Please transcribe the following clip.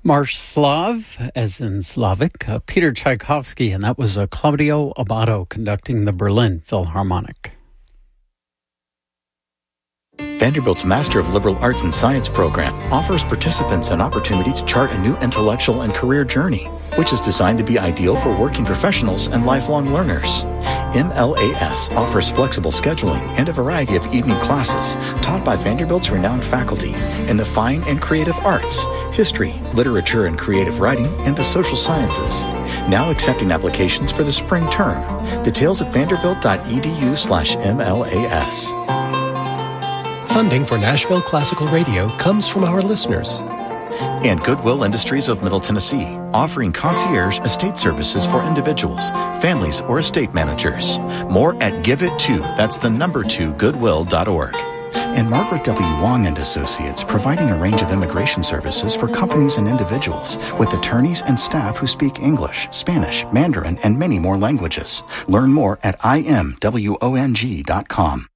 Marsh Slav, as in Slavic, Peter Tchaikovsky, and that was Claudio Abbado conducting the Berlin Philharmonic. Vanderbilt's Master of Liberal Arts and Science program offers participants an opportunity to chart a new intellectual and career journey, which is designed to be ideal for working professionals and lifelong learners. MLAS offers flexible scheduling and a variety of evening classes taught by Vanderbilt's renowned faculty in the fine and creative arts, history, literature and creative writing, and the social sciences. Now accepting applications for the spring term. Details at vanderbilt.edu/MLAS. Funding for Nashville Classical Radio comes from our listeners. And Goodwill Industries of Middle Tennessee, offering concierge estate services for individuals, families, or estate managers. More at Give It To, that's the number 2, goodwill.org. And Margaret W. Wong and Associates, providing a range of immigration services for companies and individuals, with attorneys and staff who speak English, Spanish, Mandarin, and many more languages. Learn more at imwong.com.